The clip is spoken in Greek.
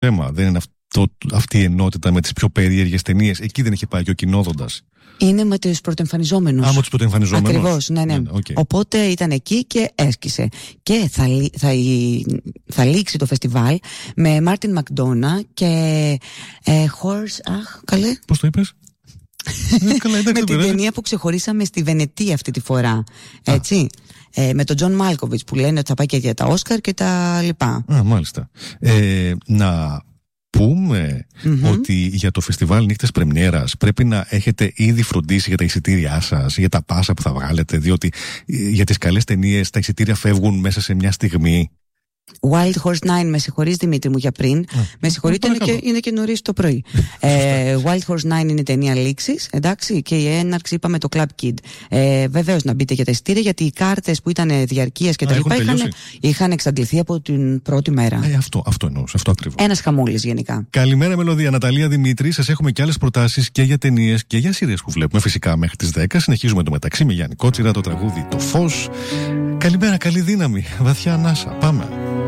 θέμα. Δεν είναι αυτή η ενότητα με τις πιο περίεργες ταινίες. Εκεί δεν είχε πάει και ο Κοινόδοντας. Είναι με τους πρωτοεμφανιζόμενους. Με τους πρωτοεμφανιζόμενους. Ακριβώς, ναι. Okay. Οπότε ήταν εκεί και έσκησε. Και θα λήξει το φεστιβάλ με Μάρτιν Μακντόνα και Horse. Αχ, καλέ. Πώς το είπες? Με την ταινία που ξεχωρίσαμε στη Βενετία αυτή τη φορά. Έτσι. Με τον Τζον Μάλκοβιτς που λένε ότι θα πάει και για τα Όσκαρ και τα λοιπά. Μάλιστα. Να πούμε ότι για το φεστιβάλ Νύχτες Πρεμιέρας πρέπει να έχετε ήδη φροντίσει για τα εισιτήριά σας, για τα πάσα που θα βγάλετε, διότι για τις καλές ταινίες τα εισιτήρια φεύγουν μέσα σε μια στιγμή. Wild Horse 9, με συγχωρείς Δημήτρη μου για πριν. Με συγχωρείτε, είναι και νωρίς το πρωί. Wild Horse 9 είναι ταινία λήξης, εντάξει, και η έναρξη είπαμε το Club Kid. Βεβαίως να μπείτε για τα εισιτήρια, γιατί οι κάρτες που ήταν διαρκείας και τα λοιπά είχαν εξαντληθεί από την πρώτη μέρα. Αυτό εννοούσα, αυτό ακριβώς. Ένας χαμούλης γενικά. Καλημέρα Μελωδία, Ναταλία Δημήτρη. Σας έχουμε και άλλες προτάσεις και για ταινίες και για σειρές που βλέπουμε φυσικά μέχρι τις 10. Συνεχίζουμε το μεταξύ με Γιάννη Κότσιρα, το τραγούδι Το Φως. Καλημέρα, καλή δύναμη, βαθιά ανάσα. Πάμε.